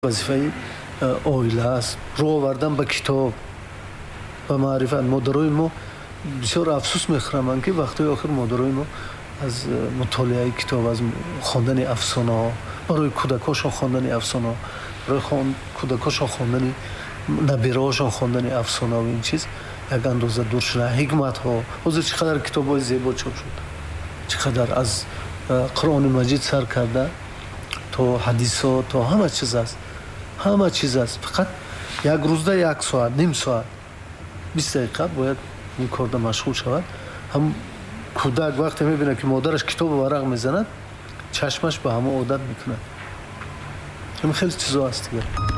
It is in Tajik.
вазифаи оила аст. роҳ овардан ба китоб ба маърифат. модарои мо бисёр афсӯс мехӯраманд ки вақтҳои охир модарои мо аз мутолиаи китоб, аз хондани афсонаҳо, барои кӯдакошон хондани афсонаҳо, барои кӯдакошон хондани набираҳошон хондани афсонаҳо ин чиз як андоза дур шуда. ҳикматҳо ҳозир чӣ қадар китобҳои зебо чоп шуд, чӣ қадар аз қуръони маҷид сар карда то ҳадисҳо то ҳама чиз аст. фақат як рӯзда 1 соат, ним соат, 20 дақиқа бояд ин корда машғул шавад. ҳам кӯдак вақте мебинад ки модараш китобу варақ мезанад, чашмаш ба ҳама одат мекунад. ин хеле чизо аст дигар.